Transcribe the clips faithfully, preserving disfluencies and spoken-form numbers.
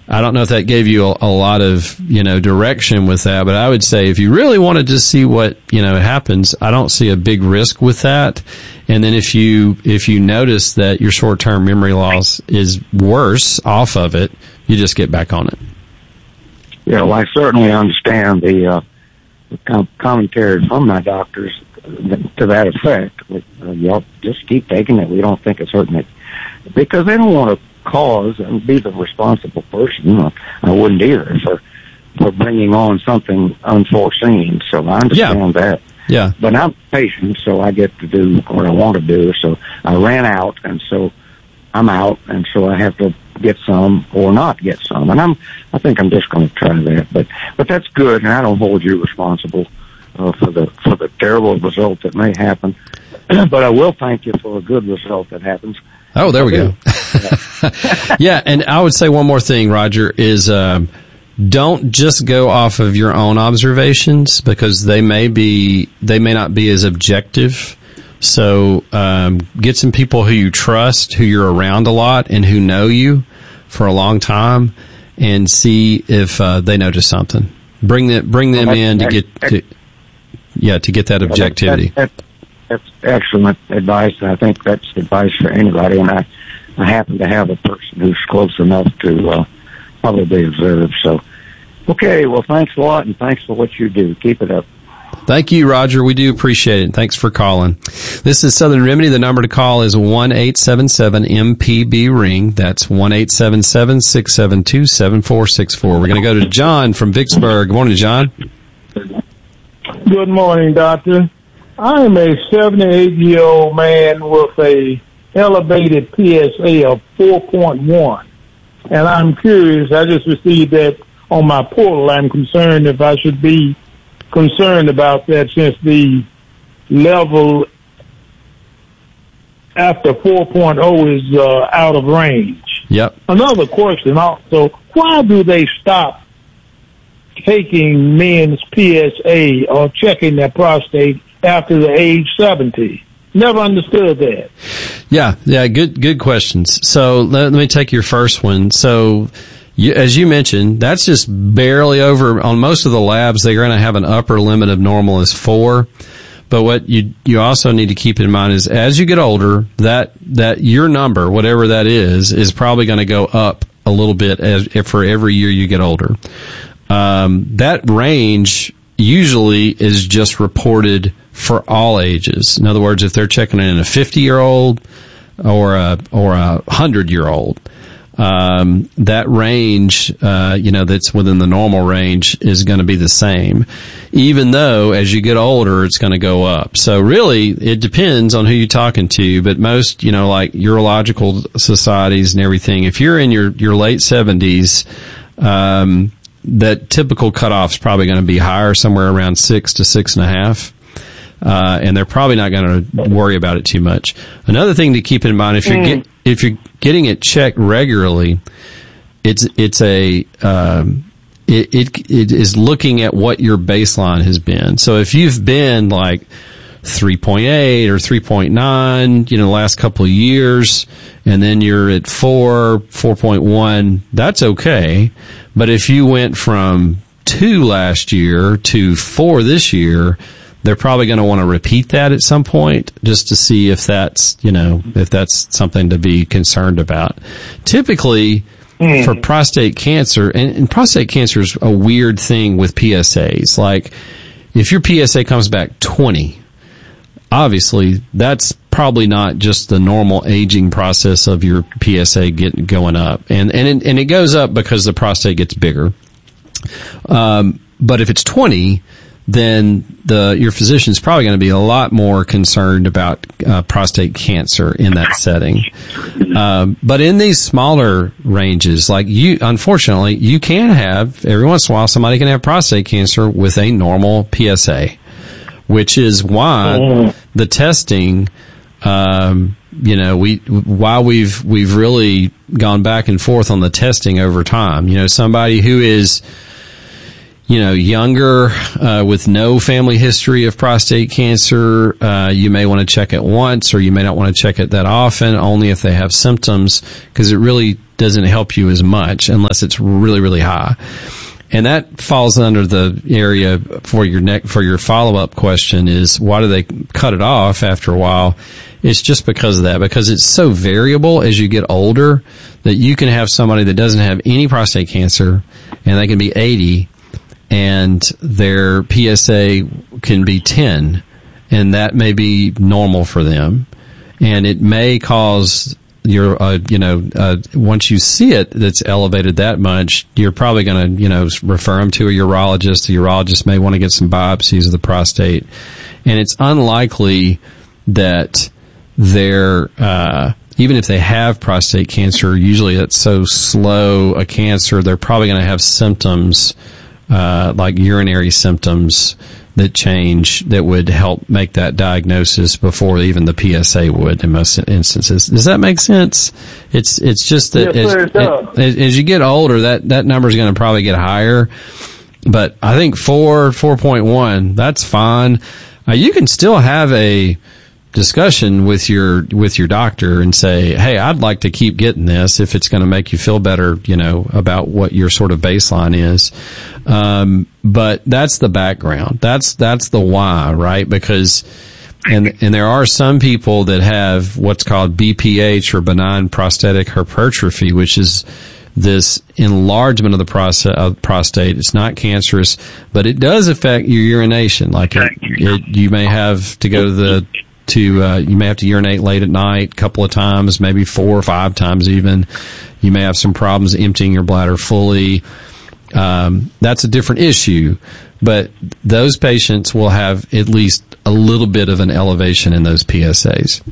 I don't know if that gave you a, a lot of, you know, direction with that, but I would say if you really wanted to see what, you know, happens, I don't see a big risk with that. And then if you, if you notice that your short-term memory loss is worse off of it, you just get back on it. Yeah, well, I certainly understand the, uh, the com- commentary from my doctors to that effect. Uh, y'all just keep taking it. We don't think it's hurting it. Because they don't want to cause and be the responsible person. I wouldn't either for for bringing on something unforeseen. So I understand yeah. that. Yeah. But I'm patient, so I get to do what I want to do. So I ran out, and so I'm out, and so I have to get some or not get some. And I'm I think I'm just going to try that. But but that's good, and I don't hold you responsible uh, for the for the terrible result that may happen. But I will thank you for a good result that happens. Oh, there we go. Yeah, and I would say one more thing, Roger, is um, don't just go off of your own observations because they may be they may not be as objective. So um, get some people who you trust, who you're around a lot, and who know you for a long time, and see if uh, they notice something. Bring them bring them in to get to, yeah to get that objectivity. That, that, that, That's excellent advice, and I think that's advice for anybody. And I, I happen to have a person who's close enough to uh, probably observe. So, okay, well, thanks a lot, and thanks for what you do. Keep it up. Thank you, Roger. We do appreciate it. Thanks for calling. This is Southern Remedy. The number to call is one eight seven seven M P B ring. That's one eight seven seven, six seven two, seven four six four. We're going to go to John from Vicksburg. Good morning, John. Good morning, Doctor. I am a seventy-eight-year-old man with a elevated P S A of four point one, and I'm curious. I just received that on my portal. I'm concerned if I should be concerned about that since the level after four point oh is uh, out of range. Yep. Another question also, why do they stop taking men's P S A or checking their prostate after the age seventy? Never understood that. Yeah, yeah, good good questions. So let, let me take your first one. So you, as you mentioned, that's just barely over. On most of the labs, they're going to have an upper limit of normal is four. But what you you also need to keep in mind is as you get older, that that your number, whatever that is, is probably going to go up a little bit as for every year you get older. Um, that range usually is just reported for all ages. In other words, if they're checking in a fifty-year-old or a or a hundred-year-old, um, that range, uh, you know, that's within the normal range is going to be the same, even though as you get older, it's going to go up. So really, it depends on who you're talking to, but most, you know, like urological societies and everything, if you're in your, your late seventies, um, that typical cutoff is probably going to be higher, somewhere around six to six and a half. Uh, and they're probably not going to worry about it too much. Another thing to keep in mind, if you're mm. get, if you're getting it checked regularly, it's it's a um, it, it it is looking at what your baseline has been. So if you've been like three point eight or three point nine, you know, the last couple of years, and then you're at four, four point one, that's okay. But if you went from two last year to four this year, they're probably going to want to repeat that at some point just to see if that's, you know, if that's something to be concerned about. Typically, mm. for prostate cancer, and, and prostate cancer is a weird thing with P S As. Like, if your P S A comes back twenty, obviously that's probably not just the normal aging process of your P S A getting going up. And, and, it, and it goes up because the prostate gets bigger. Um, but if it's twenty, then the your physician's probably going to be a lot more concerned about uh, prostate cancer in that setting. Um, but in these smaller ranges, like you, unfortunately, you can have, every once in a while, somebody can have prostate cancer with a normal P S A, which is why the testing, um, you know, we, why we've, we've really gone back and forth on the testing over time. You know, somebody who is, you know, younger, uh, with no family history of prostate cancer, uh, you may want to check it once, or you may not want to check it that often, only if they have symptoms, because it really doesn't help you as much unless it's really, really high. And that falls under the area for your neck, for your follow-up question is, why do they cut it off after a while? It's just because of that, because it's so variable as you get older that you can have somebody that doesn't have any prostate cancer and they can be eighty and their P S A can be ten, and that may be normal for them. And it may cause your, uh, you know, uh, once you see it that's elevated that much, you're probably going to, you know, refer them to a urologist. The urologist may want to get some biopsies of the prostate. And it's unlikely that they're, uh, even if they have prostate cancer, usually it's so slow a cancer, they're probably going to have symptoms, uh, like urinary symptoms that change that would help make that diagnosis before even the P S A would in most instances. Does that make sense? It's, it's just that yes, as, sir, it does. as, as you get older, that, that number is going to probably get higher. But I think four, four point one, that's fine. Uh, you can still have a discussion with your with your doctor and say, hey, I'd like to keep getting this if it's going to make you feel better, you know, about what your sort of baseline is. Um, but that's the background. That's that's the why, right? Because and and there are some people that have what's called B P H, or benign prostatic hypertrophy, which is this enlargement of the prostate, uh, prostate. It's not cancerous, but it does affect your urination. Like it, it, you may have to go to the to uh, you may have to urinate late at night a couple of times, maybe four or five times even. You may have some problems emptying your bladder fully. Um, that's a different issue, but those patients will have at least a little bit of an elevation in those P S As.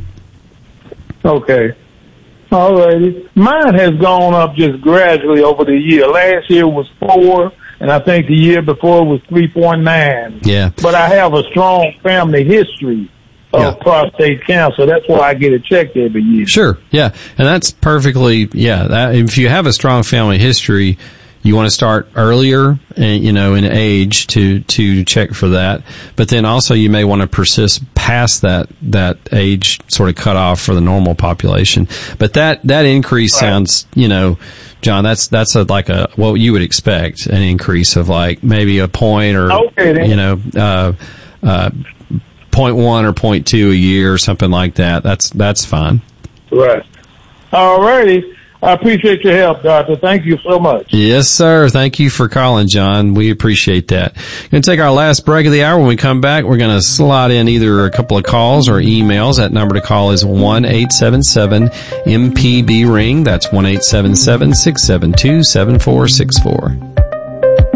Okay. All righty. Mine has gone up just gradually over the year. Last year was four, and I think the year before was three point nine. Yeah. But I have a strong family history of Yeah. prostate cancer. That's why I get it checked every year. Sure. Yeah. And that's perfectly, yeah. That, if you have a strong family history, you want to start earlier, and you know, in age to, to check for that. But then also you may want to persist past that, that age sort of cutoff for the normal population. But that, that increase Right. sounds, you know, John, that's, that's a, like a, what you would expect, an increase of like maybe a point or, Okay, then. you know, uh, uh, point one or point two a year or something like that. That's, that's fine. Right. All righty. I appreciate your help, Doctor. Thank you so much. Yes, sir. Thank you for calling, John. We appreciate that. Going to take our last break of the hour. When we come back, we're going to slot in either a couple of calls or emails. That number to call is one eight seven seven M P B ring. That's one eight seven seven, six seven two, seven four six four.